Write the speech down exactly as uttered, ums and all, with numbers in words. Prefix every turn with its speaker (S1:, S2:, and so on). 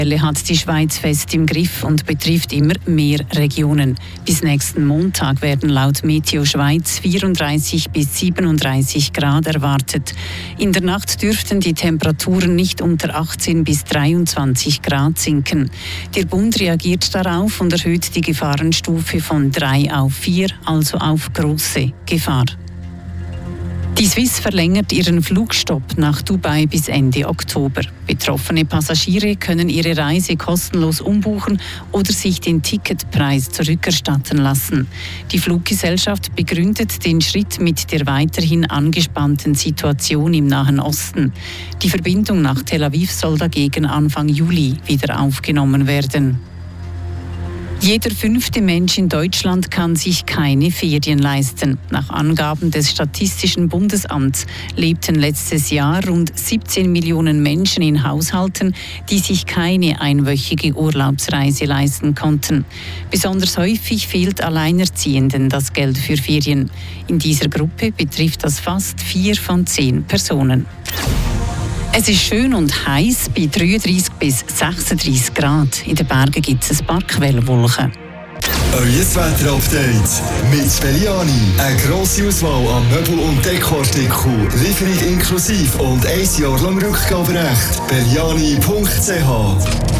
S1: Welle hat die Schweiz fest im Griff und betrifft immer mehr Regionen. Bis nächsten Montag werden laut Meteo Schweiz vierunddreißig bis siebenunddreißig Grad erwartet. In der Nacht dürften die Temperaturen nicht unter achtzehn bis dreiundzwanzig Grad sinken. Der Bund reagiert darauf und erhöht die Gefahrenstufe von drei auf vier, also auf große Gefahr. Die Swiss verlängert ihren Flugstopp nach Dubai bis Ende Oktober. Betroffene Passagiere können ihre Reise kostenlos umbuchen oder sich den Ticketpreis zurückerstatten lassen. Die Fluggesellschaft begründet den Schritt mit der weiterhin angespannten Situation im Nahen Osten. Die Verbindung nach Tel Aviv soll dagegen Anfang Juli wieder aufgenommen werden. Jeder fünfte Mensch in Deutschland kann sich keine Ferien leisten. Nach Angaben des Statistischen Bundesamts lebten letztes Jahr rund siebzehn Millionen Menschen in Haushalten, die sich keine einwöchige Urlaubsreise leisten konnten. Besonders häufig fehlt Alleinerziehenden das Geld für Ferien. In dieser Gruppe betrifft das fast vier von zehn Personen. Es ist schön und heiß bei dreiunddreißig bis sechsunddreißig Grad. In den Bergen gibt es ein paar Quellwolken.
S2: Euer Wetter-Update mit Belliani. Eine grosse Auswahl an Möbel- und Dekoartikeln. Lieferung inklusive und ein Jahr lang Rückgaberecht. belliani punkt c h